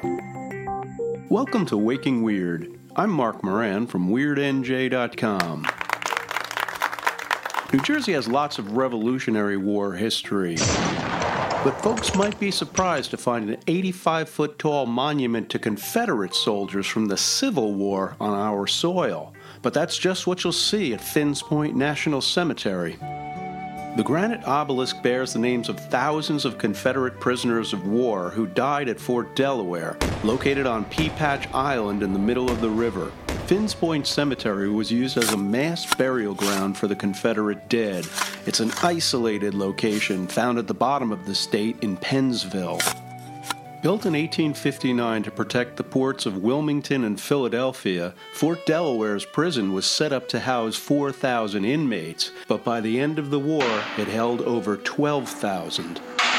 Welcome to Waking Weird. I'm Mark Moran from WeirdNJ.com. New Jersey has lots of Revolutionary War history, but folks might be surprised to find an 85-foot-tall monument to Confederate soldiers from the Civil War on our soil. But that's just what you'll see at Finns Point National Cemetery. The granite obelisk bears the names of thousands of Confederate prisoners of war who died at Fort Delaware, located on Pea Patch Island in the middle of the river. Finns Point Cemetery was used as a mass burial ground for the Confederate dead. It's an isolated location found at the bottom of the state in Pennsville. Built in 1859 to protect the ports of Wilmington and Philadelphia, Fort Delaware's prison was set up to house 4,000 inmates, but by the end of the war, it held over 12,000.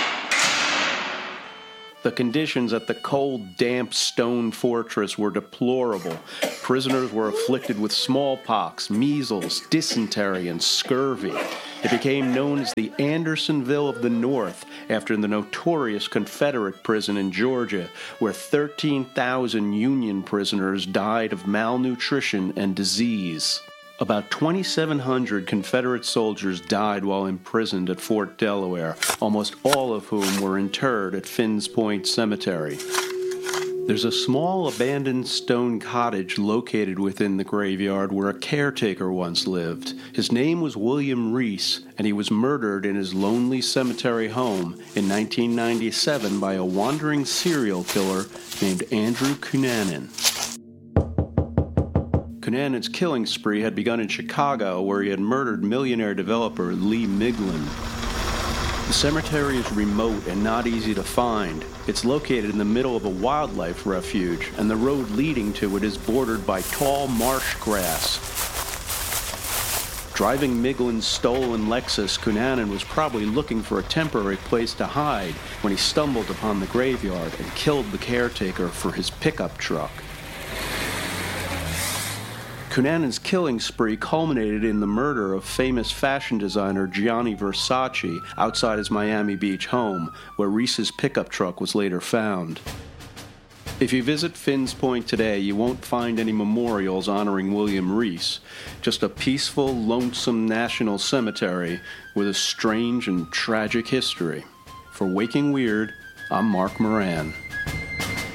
The conditions at the cold, damp stone fortress were deplorable. Prisoners were afflicted with smallpox, measles, dysentery, and scurvy. It became known as the Andersonville of the North after the notorious Confederate prison in Georgia, where 13,000 Union prisoners died of malnutrition and disease. About 2,700 Confederate soldiers died while imprisoned at Fort Delaware, almost all of whom were interred at Finns Point Cemetery. There's a small abandoned stone cottage located within the graveyard where a caretaker once lived. His name was William Reese, and he was murdered in his lonely cemetery home in 1997 by a wandering serial killer named Andrew Cunanan. Cunanan's killing spree had begun in Chicago, where he had murdered millionaire developer Lee Miglin. The cemetery is remote and not easy to find. It's located in the middle of a wildlife refuge, and the road leading to it is bordered by tall marsh grass. Driving Miglin's stolen Lexus, Cunanan was probably looking for a temporary place to hide when he stumbled upon the graveyard and killed the caretaker for his pickup truck. Cunanan's killing spree culminated in the murder of famous fashion designer Gianni Versace outside his Miami Beach home, where Reese's pickup truck was later found. If you visit Finns Point today, you won't find any memorials honoring William Reese, just a peaceful, lonesome national cemetery with a strange and tragic history. For Waking Weird, I'm Mark Moran.